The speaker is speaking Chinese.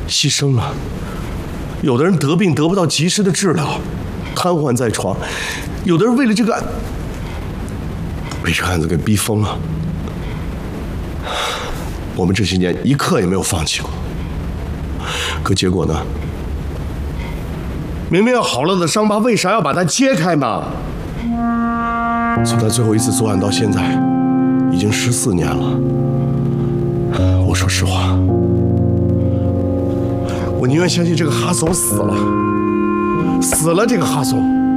牺牲了。有的人得病得不到及时的治疗，瘫痪在床；有的人为了这个案，被这个案子给逼疯了。我们这些年一刻也没有放弃过，可结果呢？明明要好了的伤疤，为啥要把它揭开嘛？从他最后一次作案到现在，已经14年了。我说实话，我宁愿相信这个哈怂死了，这个哈怂。